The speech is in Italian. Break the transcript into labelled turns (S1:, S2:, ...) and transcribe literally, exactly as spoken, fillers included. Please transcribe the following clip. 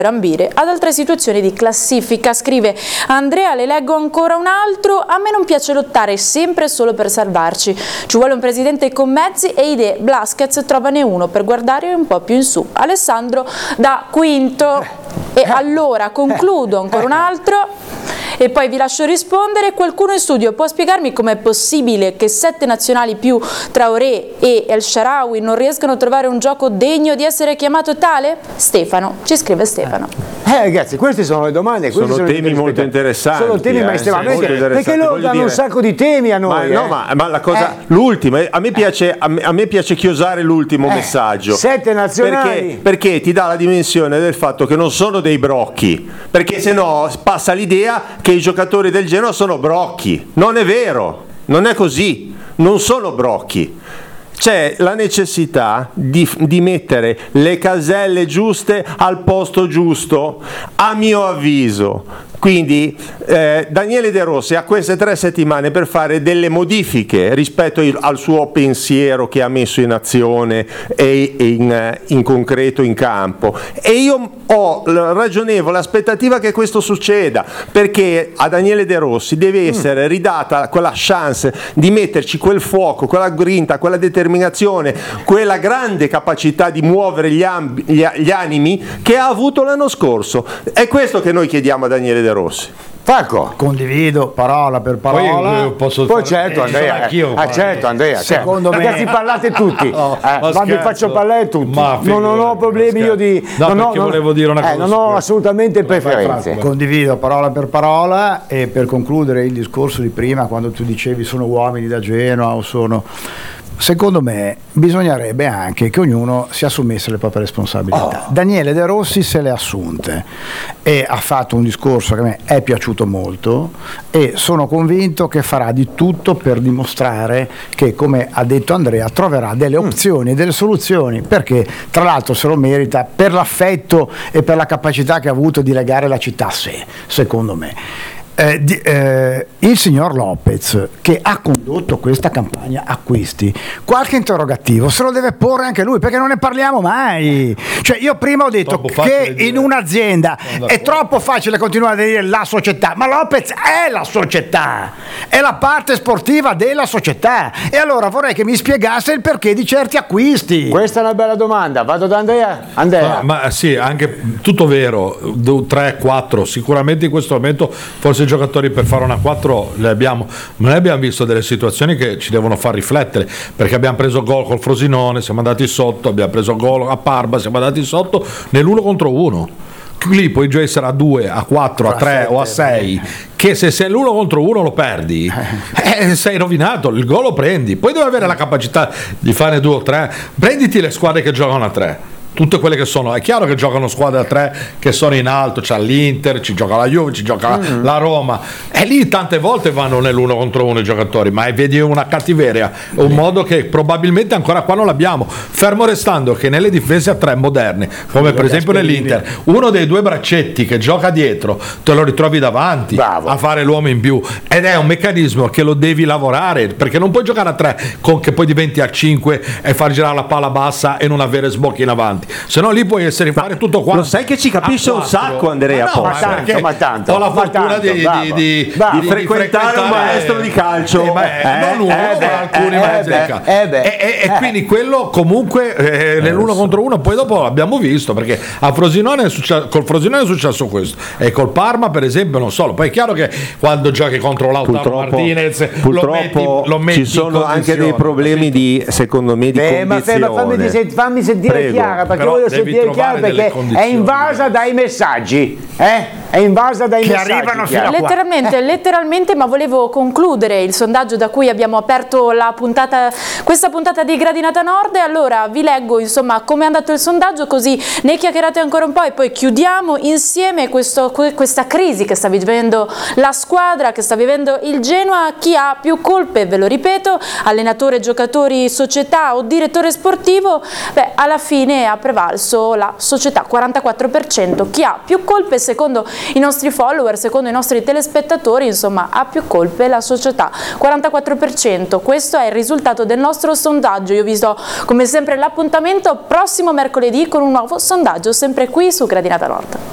S1: ambire ad altre situazioni di classifica. Scrive Andrea, le leggo ancora un altro: a me non piace lottare sempre solo per salvarci, ci vuole un presidente con mezzi e idee, Blasquez trovane uno per guardare un po' più in su. Alessandro da Quinto. E allora concludo ancora un altro e poi vi lascio rispondere. Qualcuno in studio può spiegarmi com'è possibile che sette nazionali più Traoré e El Shaarawy non riescano a trovare un gioco degno di essere chiamato tale? Stefano, ci scrive Stefano.
S2: Eh ragazzi, queste sono le domande,
S3: sono
S2: sono
S3: temi molto interessanti.
S2: Sono temi
S3: eh,
S2: estremamente
S3: sì,
S2: perché loro danno dire... un sacco di temi a noi.
S3: Ma,
S2: eh.
S3: no, ma, ma la cosa, eh. l'ultima, a me piace, a me, a me piace chiosare l'ultimo eh. messaggio.
S2: Sette nazionali.
S3: Perché, perché ti dà la dimensione del fatto che non sono dei brocchi, perché se no passa l'idea che i giocatori del Genoa sono brocchi. Non è vero, non è così, non sono brocchi. C'è la necessità di, di mettere le caselle giuste al posto giusto, a mio avviso. Quindi eh, Daniele De Rossi ha queste tre settimane per fare delle modifiche rispetto al suo pensiero che ha messo in azione e in, in concreto in campo, e io ho la ragionevole aspettativa che questo succeda, perché a Daniele De Rossi deve essere ridata quella chance di metterci quel fuoco, quella grinta, quella determinazione, quella grande capacità di muovere gli, amb- gli, gli animi che ha avuto l'anno scorso. È questo che noi chiediamo a Daniele De Rossi.
S2: Falco.
S4: Condivido parola per parola.
S2: Poi, posso poi certo Andrea, eh, ah, certo Andrea, secondo certo. me ragazzi parlate tutti, no, eh, ma, ma vi faccio parlare tutti, ma non, non ho problemi io di
S5: no,
S2: non ho,
S5: volevo dire una
S2: eh,
S5: cosa,
S2: non ho assolutamente preferenze.
S4: Condivido parola per parola. E per concludere il discorso di prima, quando tu dicevi sono uomini da Genova o sono, secondo me bisognerebbe anche che ognuno si assumesse le proprie responsabilità. Oh. Daniele De Rossi se le ha assunte e ha fatto un discorso che a me è piaciuto molto, e sono convinto che farà di tutto per dimostrare che, come ha detto Andrea, troverà delle opzioni e delle soluzioni, perché tra l'altro se lo merita per l'affetto e per la capacità che ha avuto di legare la città a sé, secondo me. Eh, di, eh, il signor Lopez, che ha condotto questa campagna acquisti, qualche interrogativo se lo deve porre anche lui, perché non ne parliamo mai. Cioè, io prima ho detto che in un'azienda è troppo facile continuare a dire la società, ma Lopez è la società, è la parte sportiva della società, e allora vorrei che mi spiegasse il perché di certi acquisti.
S2: Questa è una bella domanda, vado da Andrea. Andrea.
S5: Ma, ma sì, anche tutto vero, tre quattro sicuramente in questo momento forse i giocatori per fare una quattro le abbiamo, ma noi abbiamo visto delle situazioni che ci devono far riflettere, perché abbiamo preso gol col Frosinone, siamo andati sotto, abbiamo preso gol a Parma, siamo andati sotto nell'uno contro uno. Lì puoi già essere a due, a quattro, a tre o a sei, che se sei l'uno contro uno lo perdi, eh, sei rovinato, il gol lo prendi, poi devi avere la capacità di fare due o tre. Prenditi le squadre che giocano a tre, tutte quelle che sono, è chiaro che giocano squadre a tre che sono in alto, c'è l'Inter, ci gioca la Juve, ci gioca mm. la Roma, e lì tante volte vanno nell'uno contro uno i giocatori, ma vedi una cattiveria, un sì. modo che probabilmente ancora qua non l'abbiamo, fermo restando che nelle difese a tre moderne, come sì, per esempio nell'Inter, uno dei due braccetti che gioca dietro te lo ritrovi davanti Bravo. a fare l'uomo in più, ed è un meccanismo che lo devi lavorare, perché non puoi giocare a tre con che poi diventi a cinque e far girare la palla bassa e non avere sbocchi in avanti. Se no lì puoi essere fare tutto qua.
S3: Lo sai che ci capisce un sacco Andrea,
S2: ma no, ma tanto, ma tanto,
S3: ho la fortuna
S2: tanto,
S3: di, di, di,
S2: bravo,
S3: di, frequentare, di frequentare un maestro di calcio,
S5: eh, beh,
S3: eh,
S5: non uno,
S3: eh,
S5: ma alcuni
S2: eh,
S5: maestri
S2: eh,
S5: di calcio
S2: eh, beh,
S5: e, e,
S2: eh.
S5: e quindi quello comunque eh, nell'uno contro uno poi dopo l'abbiamo visto, perché a Frosinone è successo, col Frosinone è successo questo, e col Parma per esempio non solo. Poi è chiaro che quando giochi contro Lautaro
S3: purtroppo,
S5: Martinez
S3: purtroppo
S5: lo metti, lo metti
S3: ci sono anche dei problemi di, secondo me, di
S2: eh,
S3: condizione.
S2: Ma fammi, fammi sentire
S3: Prego.
S2: Chiara, perché
S5: Però
S2: voglio sentire Chiara, perché è invasa dai messaggi, eh? È invasa dai
S4: che
S2: messaggi
S4: arrivano fino a qua.
S1: Letteralmente, letteralmente, ma volevo concludere il sondaggio da cui abbiamo aperto la puntata, questa puntata di Gradinata Nord. Allora vi leggo insomma come è andato il sondaggio, così ne chiacchierate ancora un po' e poi chiudiamo insieme questo, questa crisi che sta vivendo la squadra, che sta vivendo il Genoa. Chi ha più colpe, ve lo ripeto, allenatore, giocatori, società o direttore sportivo? Beh, alla fine ha prevalso la società, quarantaquattro per cento. Chi ha più colpe secondo i nostri follower, secondo i nostri telespettatori, insomma ha più colpe la società, quarantaquattro per cento. Questo è il risultato del nostro sondaggio. Io vi do come sempre l'appuntamento prossimo mercoledì con un nuovo sondaggio, sempre qui su Gradinata Nord.